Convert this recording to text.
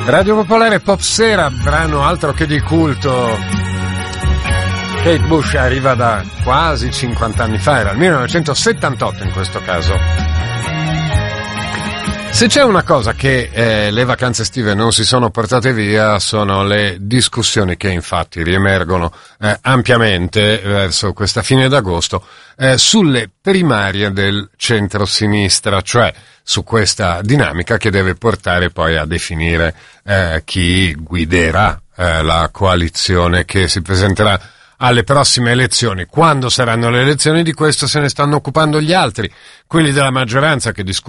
Radio Popolare Pop Sera, brano altro che di culto. Kate Bush arriva da quasi 50 anni fa, era il 1978 in questo caso. Se c'è una cosa che le vacanze estive non si sono portate via, sono le discussioni che infatti riemergono ampiamente verso questa fine d'agosto sulle primarie del centro-sinistra, cioè su questa dinamica che deve portare poi a definire chi guiderà la coalizione che si presenterà alle prossime elezioni. Quando saranno le elezioni, di questo se ne stanno occupando gli altri, quelli della maggioranza che discutono